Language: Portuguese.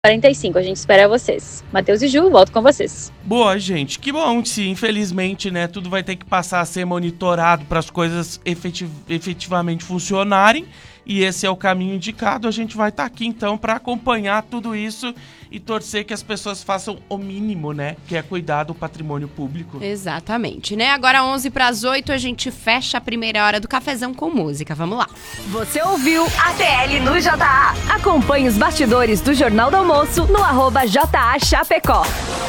45. A gente espera vocês. Matheus e Ju, volto com vocês. Boa, gente. Que bom se, infelizmente, né, tudo vai ter que passar a ser monitorado para as coisas efetivamente funcionarem. E esse é o caminho indicado. A gente vai estar aqui, então, para acompanhar tudo isso e torcer que as pessoas façam o mínimo, né? Que é cuidar do patrimônio público. Exatamente, né? Agora 7:11, a gente fecha a primeira hora do Cafezão com música. Vamos lá. Você ouviu ATL no JA. Acompanhe os bastidores do Jornal do Almoço no @JA Chapecó.